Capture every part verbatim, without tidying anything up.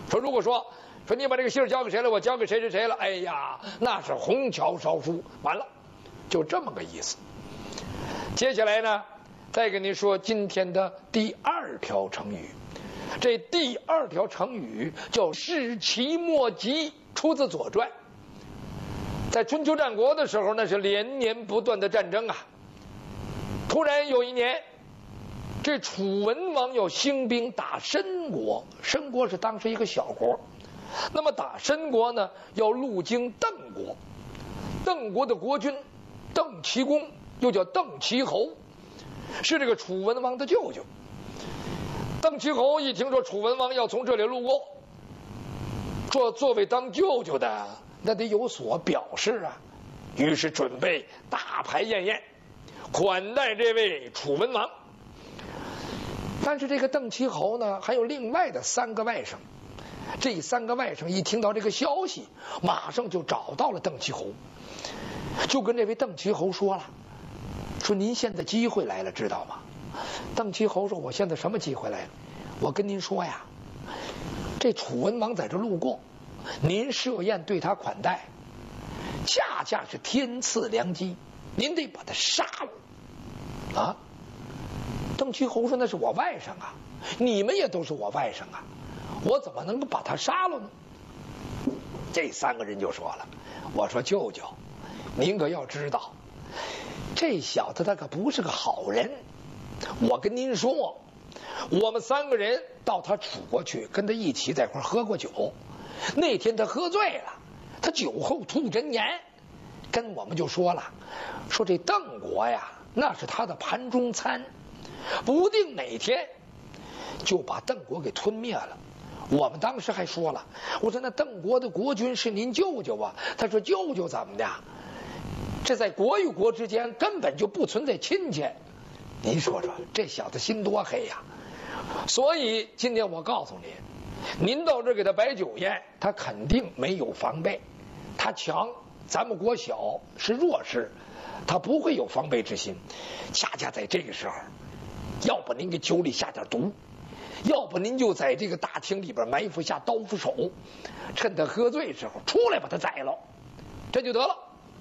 说如果说说你把这个信儿交给谁了，我交给谁谁谁了，哎呀，那是红桥烧书，完了，就这么个意思。接下来呢，再跟您说今天的第二条成语。这第二条成语叫士其莫及，出自《左传》。在春秋战国的时候，那是连年不断的战争啊。突然有一年，这楚文王要兴兵打申国，申国是当时一个小国。那么打申国呢，要路经邓国，邓国的国君邓齐公，又叫邓齐侯，是这个楚文王的舅舅。邓齐侯一听说楚文王要从这里路过，说作为当舅舅的，那得有所表示啊，于是准备大排宴宴，款待这位楚文王。但是这个邓齐侯呢，还有另外的三个外甥，这三个外甥一听到这个消息，马上就找到了邓齐侯，就跟这位邓齐侯说了，说您现在机会来了，知道吗？邓齐侯说，我现在什么机会来了？我跟您说呀，这楚文王在这路过，您设宴对他款待，恰恰是天赐良机，您得把他杀了啊！邓齐侯说，那是我外甥啊，你们也都是我外甥啊，我怎么能够把他杀了呢？这三个人就说了，我说舅舅，您可要知道，这小子他可不是个好人。我跟您说，我们三个人到他楚国去，跟他一起在一块喝过酒。那天他喝醉了，他酒后吐真言，跟我们就说了，说这邓国呀，那是他的盘中餐，不定哪天就把邓国给吞灭了。我们当时还说了，我说那邓国的国君是您舅舅啊。他说舅舅怎么的，这在国与国之间根本就不存在亲戚。您说说这小子心多黑呀！所以今天我告诉您，您到这给他摆酒宴，他肯定没有防备，他强，咱们国小是弱势，他不会有防备之心。恰恰在这个时候，要不您给酒里下点毒，要不您就在这个大厅里边埋伏下刀斧手，趁他喝醉时候出来把他宰了，这就得了。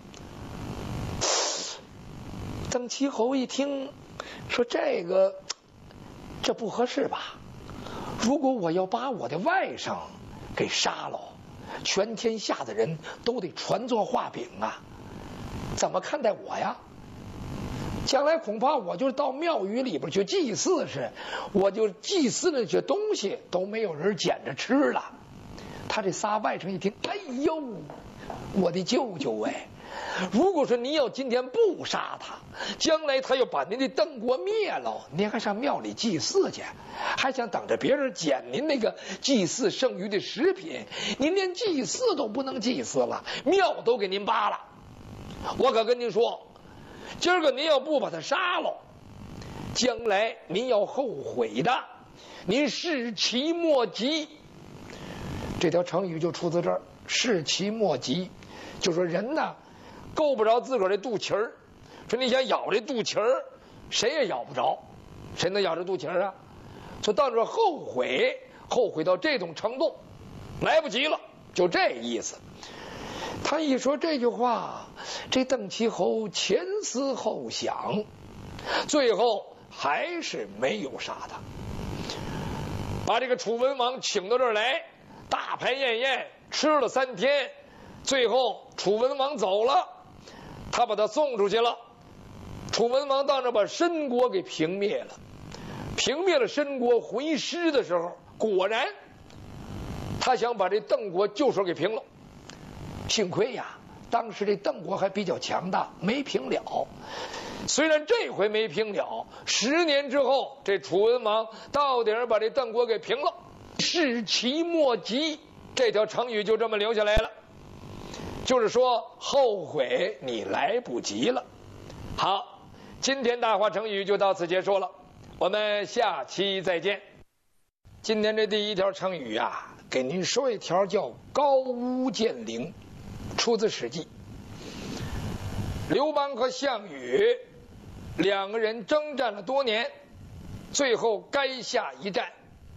邓齐侯一听说这个这不合适吧，如果我要把我的外甥给杀了，全天下的人都得传作画饼啊，怎么看待我呀？将来恐怕我就到庙宇里边去祭祀时，我就祭祀那些东西都没有人捡着吃了。他这仨外甥一听，哎呦，我的舅舅哎，如果说您要今天不杀他，将来他要把您的邓国灭了，您还上庙里祭祀去，还想等着别人捡您那个祭祀剩余的食品，您连祭祀都不能祭祀了，庙都给您扒了。我可跟您说，今儿个您要不把他杀了，将来您要后悔的，您士其莫及。这条成语就出自这儿，士其莫及，就说人呢够不着自个儿这肚脐儿，说你想咬这肚脐儿，谁也咬不着，谁能咬着肚脐儿啊？说到这后悔，后悔到这种程度，来不及了，就这意思。他一说这句话，这邓齐侯前思后想，最后还是没有杀他，把这个楚文王请到这儿来，大排宴宴，吃了三天，最后楚文王走了，他把他送出去了。楚文王到那把申国给平灭了，平灭了申国，回师的时候，果然他想把这邓国就手给平了。幸亏呀，当时这邓国还比较强大，没平了。虽然这回没平了，十年之后，这楚文王到底把这邓国给平了。士其莫及，这条成语就这么留下来了，就是说后悔你来不及了。好，今天大话成语就到此结束了，我们下期再见。今天这第一条成语啊，给您说一条叫高屋建瓴，出自《史记》。刘邦和项羽两个人征战了多年，最后垓下一战，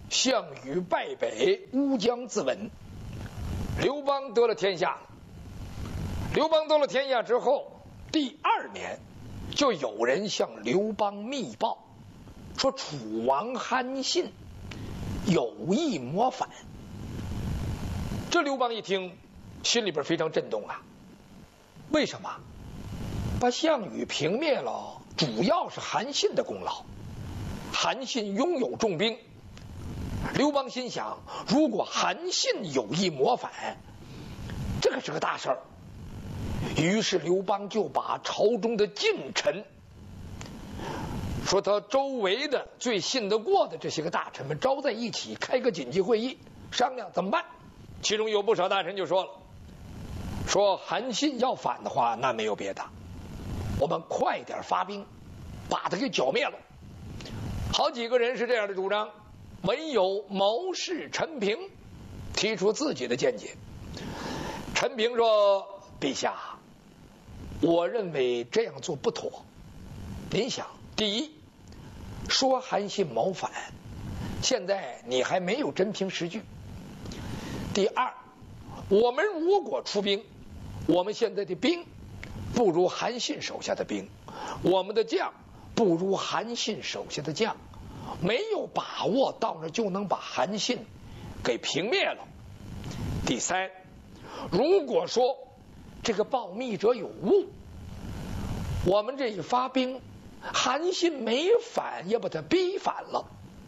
项羽败北，乌江自刎，刘邦得了天下。刘邦得了天下之后，第二年就有人向刘邦密报，说楚王韩信有意谋反。这刘邦一听，心里边非常震动啊！为什么？把项羽平灭了，主要是韩信的功劳。韩信拥有重兵，刘邦心想，如果韩信有意谋反，这个是个大事儿。于是刘邦就把朝中的近臣，说他周围的最信得过的这些个大臣们招在一起，开个紧急会议，商量怎么办。其中有不少大臣就说了，说韩信要反的话，那没有别的，我们快点发兵把他给剿灭了。好几个人是这样的主张，唯有谋士陈平提出自己的见解。陈平说，陛下，我认为这样做不妥。您想，第一，说韩信谋反，现在你还没有真凭实据。第二，我们如果出兵，我们现在的兵不如韩信手下的兵，我们的将不如韩信手下的将，没有把握到那就能把韩信给平灭了。第三，如果说这个报密者有误，我们这一发兵，韩信没反也把他逼反了。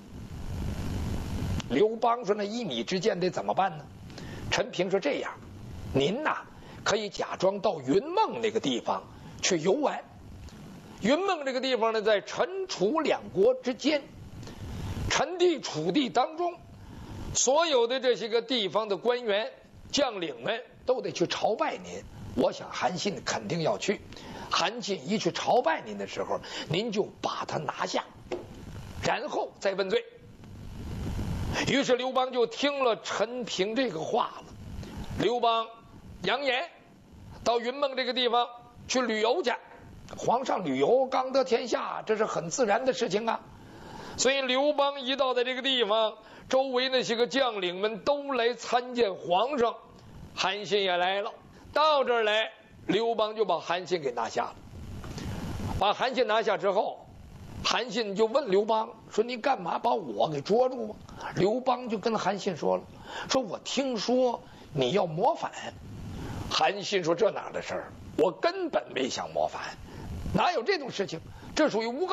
刘邦说，那依你之见得怎么办呢？陈平说，这样，您呐可以假装到云梦那个地方去游玩。云梦这个地方呢，在陈楚两国之间，陈地楚地当中，所有的这些个地方的官员将领们都得去朝拜您。我想韩信肯定要去，韩信一去朝拜您的时候，您就把他拿下，然后再问罪。于是刘邦就听了陈平这个话了。刘邦扬言到云梦这个地方去旅游去，皇上旅游刚得天下，这是很自然的事情啊。所以刘邦一到在这个地方，周围那些个将领们都来参见皇上，韩信也来了。到这儿来，刘邦就把韩信给拿下了。把韩信拿下之后，韩信就问刘邦说，你干嘛把我给捉住啊？刘邦就跟韩信说了，说我听说你要谋反。韩信说，这哪的事儿，我根本没想谋反，哪有这种事情，这属于诬告。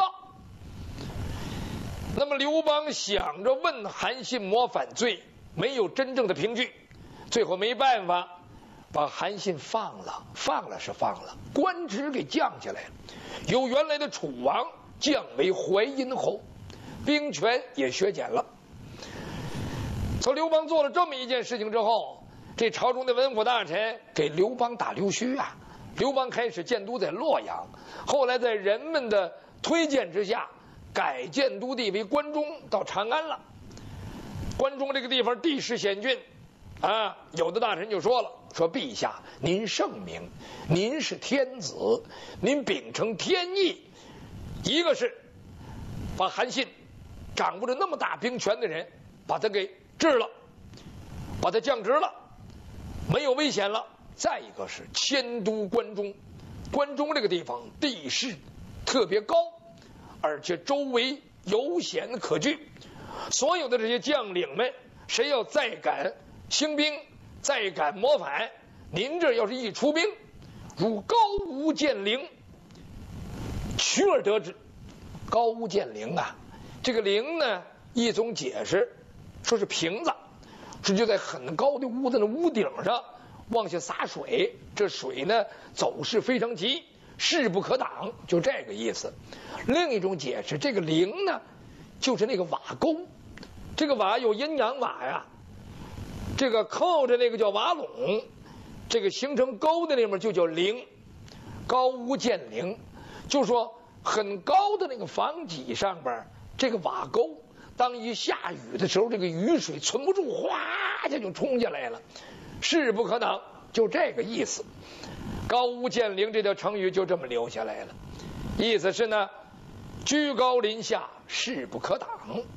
那么刘邦想着问韩信谋反罪，没有真正的凭据，最后没办法把韩信放了。放了是放了，官职给降下来了，由原来的楚王降为淮阴侯，兵权也削减了。从刘邦做了这么一件事情之后，这朝中的文武大臣给刘邦打溜须啊。刘邦开始建都在洛阳，后来在人们的推荐之下，改建都地为关中，到长安了。关中这个地方地势险峻啊，有的大臣就说了，说陛下您圣明，您是天子，您秉承天意，一个是把韩信掌握着那么大兵权的人把他给治了，把他降职了，没有危险了。再一个是迁都关中，关中这个地方地势特别高，而且周围有险可据，所有的这些将领们，谁要再敢兴兵，再敢谋反，您这要是一出兵，如高屋建瓴，取而得之。高屋建瓴啊，这个瓴呢，一种解释说是瓶子，是就在很高的屋子的屋顶上往下洒水，这水呢走势非常急，势不可挡，就这个意思。另一种解释，这个瓴呢就是那个瓦沟，这个瓦有阴阳瓦呀，这个靠着那个叫瓦垄，这个形成沟的那面就叫瓴。高屋建瓴，就说很高的那个房脊上边这个瓦沟，当一下雨的时候，这个雨水存不住，哗一下就冲下来了，势不可挡，就这个意思。高屋建瓴这条成语就这么留下来了，意思是呢，居高临下，势不可挡。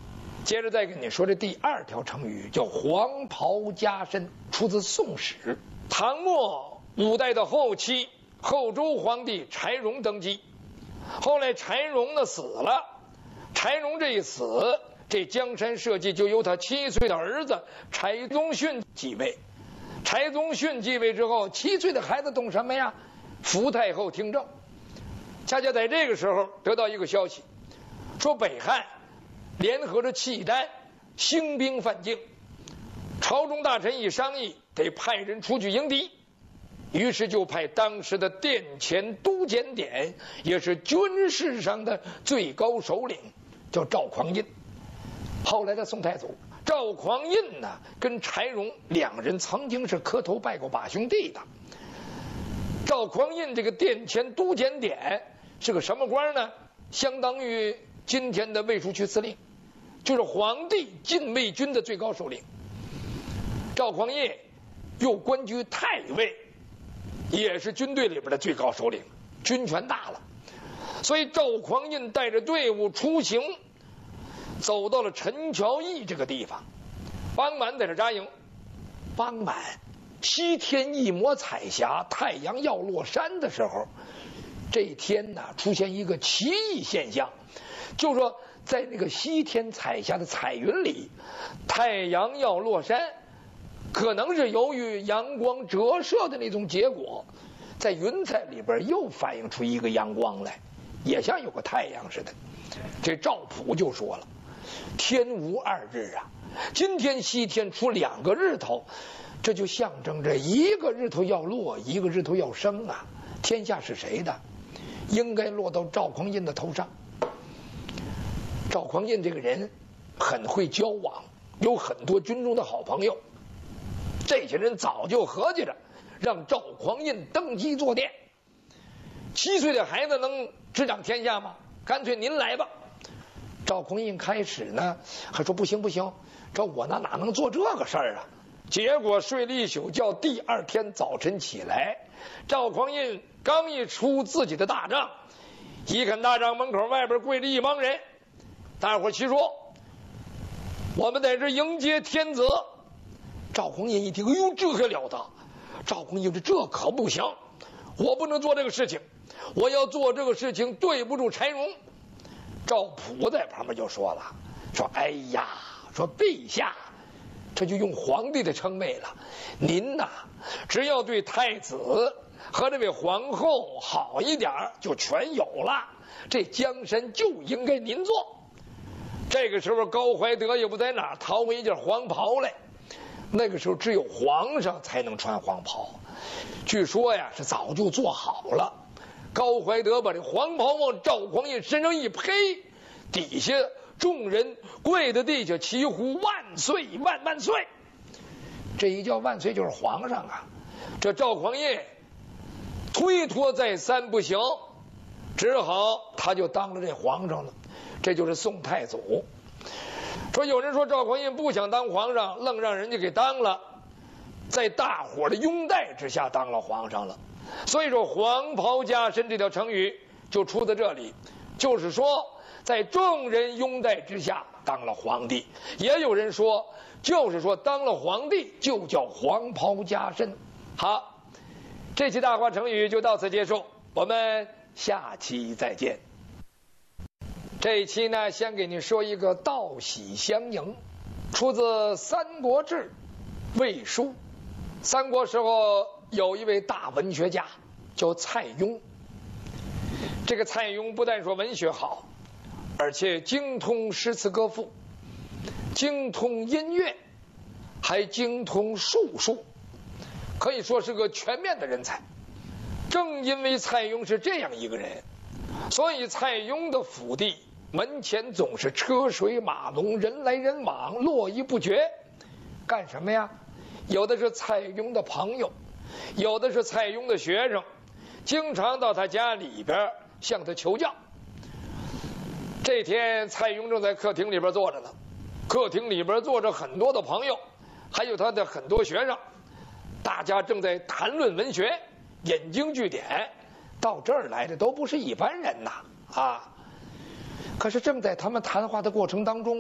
接着再跟你说这第二条成语叫黄袍加身，出自《宋史》。唐末五代的后期，后周皇帝柴荣登基，后来柴荣呢死了，柴荣这一死，这江山社稷就由他七岁的儿子柴宗训继位。柴宗训继位之后，七岁的孩子懂什么呀？扶太后听政。恰恰在这个时候得到一个消息，说北汉联合着契丹兴兵犯境，朝中大臣一商议，得派人出去迎敌，于是就派当时的殿前都检点，也是军事上的最高首领，叫赵匡胤。后来的宋太祖赵匡胤呢，跟柴荣两人曾经是磕头拜过把兄弟的。赵匡胤这个殿前都检点是个什么官呢？相当于今天的卫戍区司令，就是皇帝禁卫军的最高首领。赵匡胤又官居太尉，也是军队里边的最高首领，军权大了。所以赵匡胤带着队伍出行，走到了陈桥驿这个地方，傍晚在这扎营。傍晚西天一抹彩霞，太阳要落山的时候，这一天呢出现一个奇异现象，就是说在那个西天彩霞的彩云里，太阳要落山，可能是由于阳光折射的那种结果，在云彩里边又反映出一个阳光来，也像有个太阳似的。这赵普就说了，天无二日啊，今天西天出两个日头，这就象征着一个日头要落，一个日头要升啊。天下是谁的？应该落到赵匡胤的头上。赵匡胤这个人很会交往，有很多军中的好朋友。这些人早就合计着让赵匡胤登基坐殿。七岁的孩子能执掌天下吗？干脆您来吧。赵匡胤开始呢还说不行不行，这我哪哪能做这个事儿啊？结果睡了一宿觉，第二天早晨起来，赵匡胤刚一出自己的大帐，一看大帐门口外边跪着一帮人，大伙齐说我们在这迎接天子。赵匡胤一听，哎呦，这可了得！赵匡胤这这可不行，我不能做这个事情，我要做这个事情对不住柴荣。赵普在旁边就说了，说哎呀，说陛下，这就用皇帝的称谓了，您呐只要对太子和这位皇后好一点就全有了，这江山就应该您做。这个时候高怀德也不在哪儿掏回一件黄袍来，那个时候只有皇上才能穿黄袍，据说呀是早就做好了。高怀德把这黄袍往赵匡胤身上一披，底下众人跪在地下齐呼万岁万万岁。这一叫万岁就是皇上啊。这赵匡胤推脱再三不行，只好他就当了这皇上了。这就是宋太祖。说有人说赵匡胤不想当皇上，愣让人家给当了，在大伙的拥戴之下当了皇上了。所以说黄袍加身这条成语就出在这里，就是说在众人拥戴之下当了皇帝。也有人说就是说当了皇帝就叫黄袍加身。好，这期大话成语就到此结束，我们下期再见。这一期呢，先给你说一个道喜相迎，出自《三国志·魏书》。三国时候有一位大文学家叫蔡邕，这个蔡邕不但说文学好，而且精通诗词歌赋，精通音乐，还精通术数，可以说是个全面的人才。正因为蔡邕是这样一个人，所以蔡邕的府邸门前总是车水马龙，人来人往，络绎不绝。干什么呀？有的是蔡邕的朋友，有的是蔡邕的学生，经常到他家里边向他求教。这天蔡邕正在客厅里边坐着呢，客厅里边坐着很多的朋友，还有他的很多学生，大家正在谈论文学，引经据典，到这儿来的都不是一般人呐啊！可是正在他们谈话的过程当中，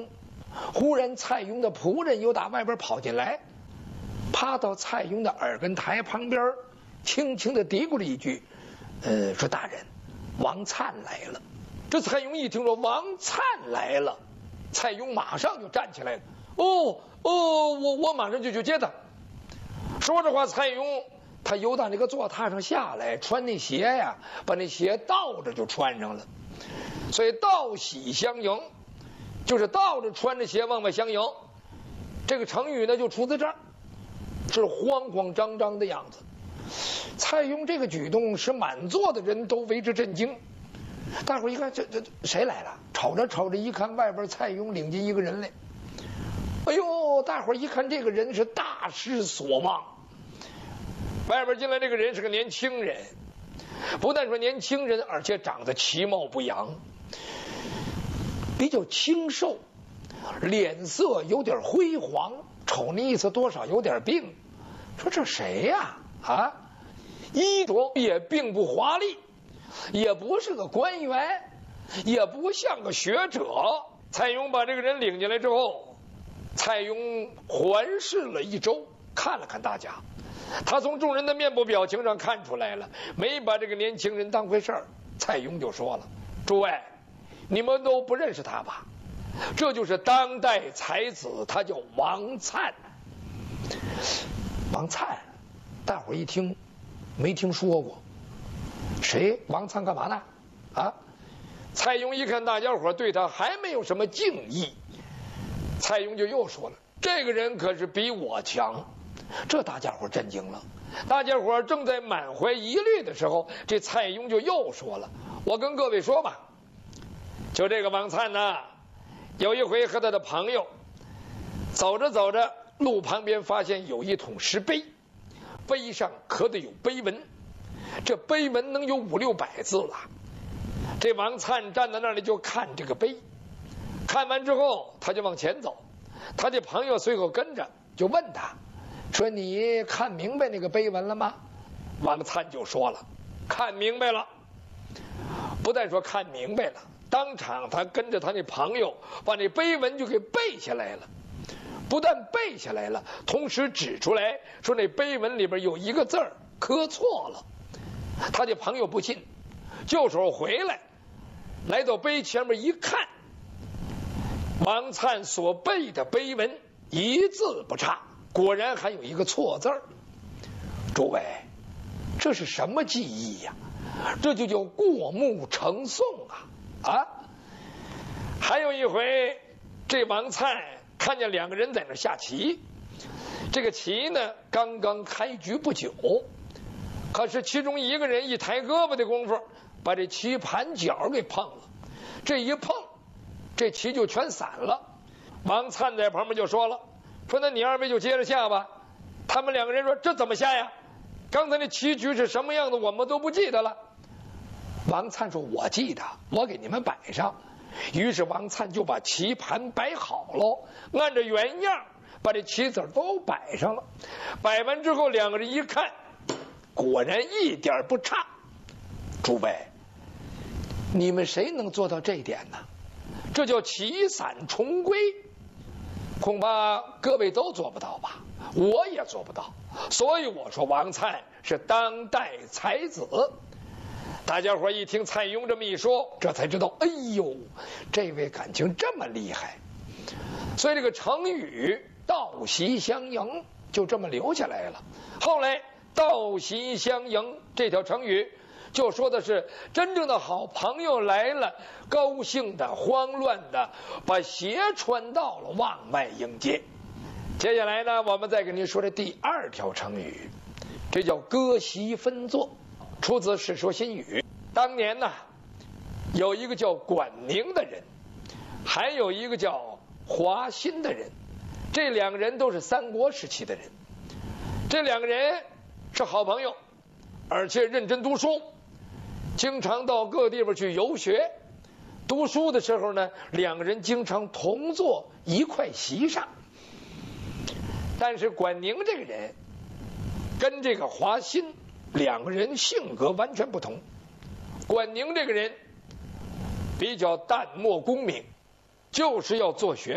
忽然蔡邕的仆人又打外边跑进来，趴到蔡邕的耳根台旁边，轻轻地嘀咕了一句：“呃，说大人，王粲来了。”这蔡邕一听说王粲来了，蔡邕马上就站起来了。哦哦，我我马上就去接他。说着话，蔡邕他由到那个坐榻上下来，穿那鞋呀，把那鞋倒着就穿上了。所以倒喜相迎，就是倒着穿着鞋往外相迎。这个成语呢，就出自这儿，是慌慌张张的样子。蔡邕这个举动使满座的人都为之震惊。大伙儿一看，这这谁来了？瞅着瞅着，一看外边蔡邕领进一个人来。哎呦，大伙儿一看，这个人是大失所望。外边进来这个人是个年轻人，不但说年轻人，而且长得其貌不扬，比较清瘦，脸色有点灰黄，瞅那意思多少有点病。说这谁呀？啊，衣着也并不华丽，也不是个官员，也不像个学者。蔡邕把这个人领进来之后，蔡邕环视了一周，看了看大家，他从众人的面部表情上看出来了，没把这个年轻人当回事儿。蔡邕就说了：“诸位，你们都不认识他吧？这就是当代才子，他叫王粲。”王粲，大伙儿一听没听说过，谁？王粲干嘛呢？啊？蔡邕一看大家伙对他还没有什么敬意，蔡邕就又说了：“这个人可是比我强。”这大家伙震惊了。大家伙正在满怀疑虑的时候，这蔡邕就又说了：“我跟各位说吧，就这个王粲呢，有一回和他的朋友走着走着，路旁边发现有一桶石碑，碑上刻的有碑文，这碑文能有五六百字了。这王粲站在那里就看这个碑，看完之后他就往前走，他的朋友随后跟着，就问他说：“你看明白那个碑文了吗？”王粲就说了：“看明白了。”不但说看明白了，当场他跟着他那朋友把那碑文就给背下来了。不但背下来了，同时指出来说那碑文里边有一个字儿刻错了。他的朋友不信，就手回来，来到碑前面一看，王粲所背的碑文一字不差，果然还有一个错字儿。诸位，这是什么技艺呀？这就叫过目成诵啊！啊，还有一回，这王粲看见两个人在那下棋，这个棋呢刚刚开局不久，可是其中一个人一抬胳膊的功夫，把这棋盘角给碰了，这一碰，这棋就全散了。王粲在旁边就说了：“说那你二位就接着下吧。”他们两个人说：“这怎么下呀？刚才那棋局是什么样的，我们都不记得了。”王粲说：“我记得，我给你们摆上。”于是王粲就把棋盘摆好了，按照原样把这棋子都摆上了。摆完之后，两个人一看，果然一点不差。诸位，你们谁能做到这一点呢？这叫棋散重归，恐怕各位都做不到吧，我也做不到。所以我说王粲是当代才子。大家伙一听蔡邕这么一说，这才知道，哎呦，这位感情这么厉害。所以这个成语道席相迎就这么留下来了。后来道席相迎这条成语就说的是真正的好朋友来了，高兴的慌乱的把鞋穿到了，往外迎接。接下来呢，我们再跟您说这第二条成语，这叫割席分坐，出自《世说新语》。当年呢，有一个叫管宁的人，还有一个叫华歆的人，这两个人都是三国时期的人。这两个人是好朋友，而且认真读书，经常到各地方去游学。读书的时候呢，两个人经常同坐一块席上。但是管宁这个人跟这个华歆两个人性格完全不同。管宁这个人比较淡漠功名，就是要做学问，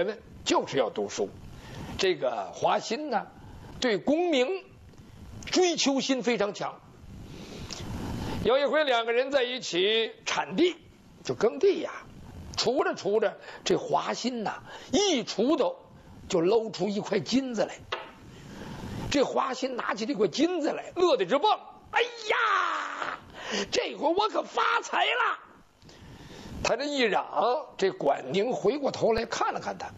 就是要读书。这个华歆呢，对功名追求心非常强。有一回两个人在一起铲地，就耕地呀，锄着锄着，这华歆呐，一锄头就搂出一块金子来。这华歆拿起这块金子来，乐得直蹦。哎呀，这回我可发财了！他这一嚷，这管宁回过头来看了看他，